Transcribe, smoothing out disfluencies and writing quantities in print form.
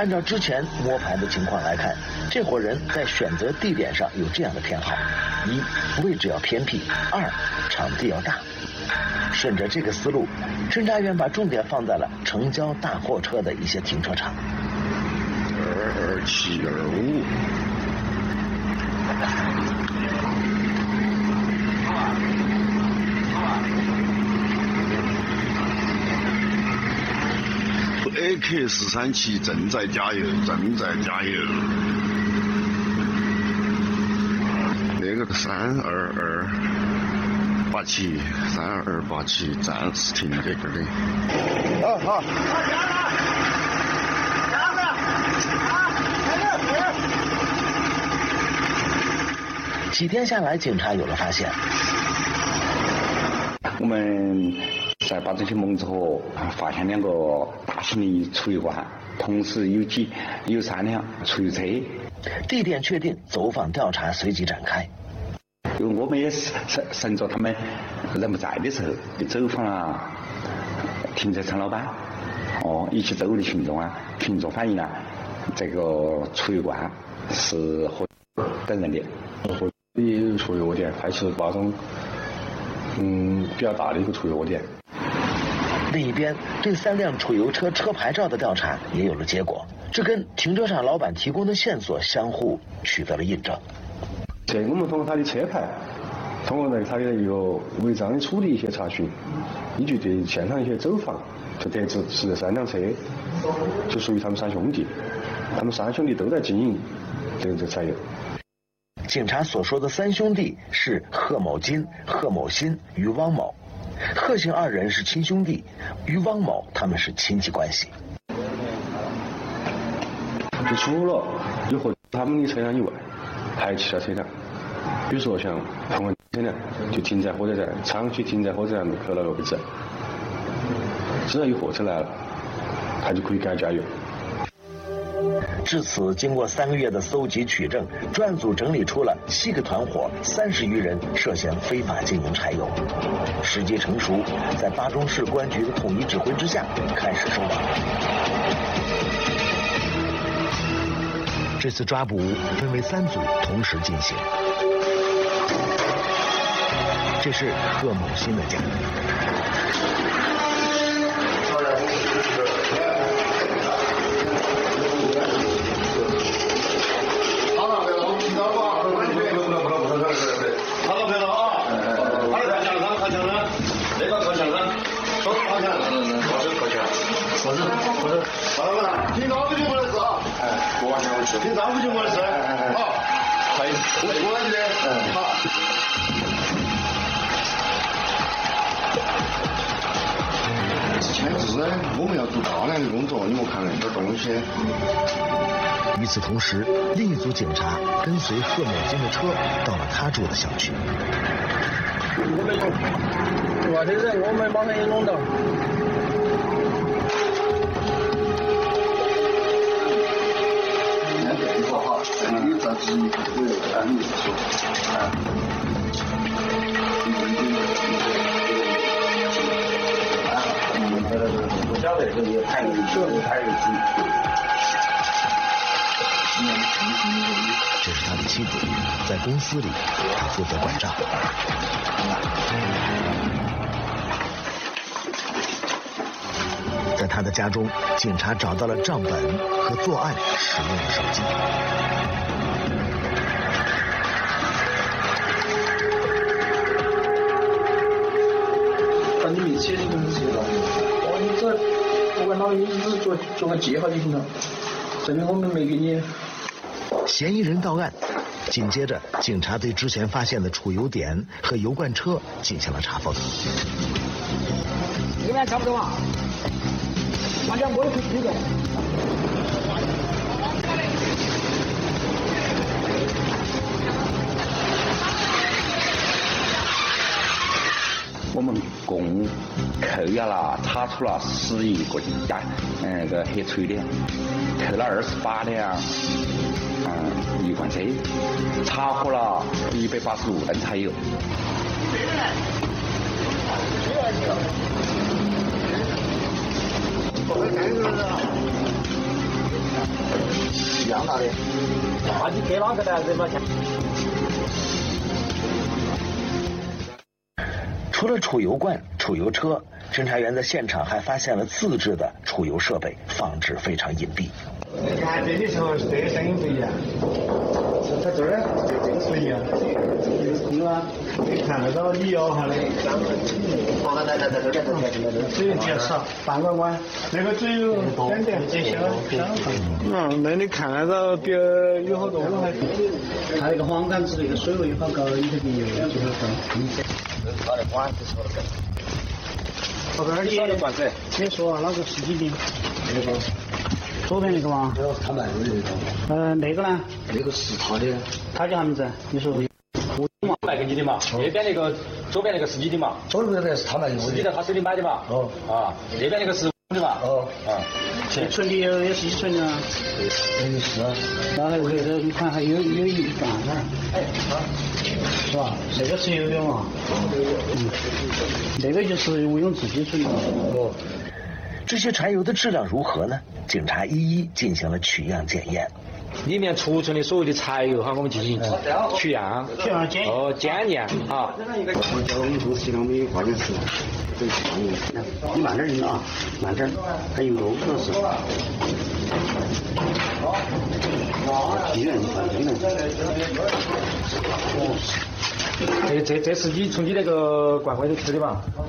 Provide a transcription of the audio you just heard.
按照之前摸排的情况来看，这伙人在选择地点上有这样的偏好：一，位置要偏僻；二，场地要大。顺着这个思路，侦查员把重点放在了城郊大货车的一些停车场。 22725。AK437正在加油，正在加油。那个32287，暂时停这个的。好。 几天下来，警察有了发现。 我们在把这些蒙之后，发现2个大型的储油罐，同时有3辆储油车。 地点确定，走访调查随即展开。 因为我们也是趁着他们人不在的时候，就走访了停车场老板，以及周围的群众啊。群众反映啊，这个储油罐是何本人的。 的储油窝点，还是把种比较大的一个储油窝点。 另一边，对3辆储油车车牌照的调查也有了结果，这跟停车场老板提供的线索相互取得了印证。 我们通过他的车牌，通过他的一个违章的处理一些查询，依据对现场一些走访，就得知是这3辆车就属于他们3兄弟，他们3兄弟都在经营这柴油。 警察所说的3兄弟是贺某金、贺某新与汪某，贺姓2人是亲兄弟，与汪某他们是亲戚关系。 就除了有和他们的车辆以外，还有其他车辆，比如说像同安车辆就停在火车站，昌区停在火车站门口那个位置，只要有货车来了，他就可以给他加油。 至此，经过3个月的搜集取证，专案组整理出了7个团伙，30余人涉嫌非法经营柴油。时机成熟，在巴中市公安局的统一指挥之下，开始收网。这次抓捕分为3组同时进行。这是贺某新的家。 平常不就我的事，好，可以，我来这，好。前置我们要做大量的工作，你莫看那点东西。 与此同时，另一组警察跟随贺某金的车到了他住的小区。 我没动，哇，这人我们马上也弄到。 你这是不晓得这个排这是他的妻子，在公司里，他负责管账。在他的家中，警察找到了账本和作案使用的手机。 反正你写的东西了，你这不管哪里，你只做个记号就行了，证明我们没给你。 嫌疑人到案，紧接着警察对之前发现的储油点和油罐车进行了查封。 你们差不多嘛？大家我也可以推动。 我们共扣押了、查出了11个个黑储油点，扣了28辆油罐车，查获了185吨柴油。 样大的，那你给哪个呢？这么钱？ 除了储油罐、储油车，侦查员在现场还发现了自制的储油设备，放置非常隐蔽。 你看这里头这个声音不一样，在这儿这个不一样，空啊，你看得到你摇下来。好，来，只有介绍半罐罐，那个只有2点这些那你看得到别有好多还。它那个黄杆子那个水位好高，你这边就是说。它的管子说的高。后边你说哪个10几斤？那个。左边那个吗？他卖的那个。那个呢？那个是他的。他叫啥名字？你说。 卖给你的嘛？那边那个左边那个10几斤嘛？ 左边那个是他卖的。 是你在他手里买的嘛？ 哦。 啊，那边那个是的嘛？ 哦。 啊。 纯的也是1纯的啊。是啊。然后这个你看还有一半那儿。哎。是吧？这个是游泳啊。这个就是吴勇自己存的。哦。 这些柴油的质量如何呢？警察一一进行了取样检验。 里面储存的所有的柴油哈，我们进行取样检验啊。 我们公司我们有关键词， 你慢点儿啊，慢点儿，还有多可是。 这是你从你那个罐罐里吃的嘛？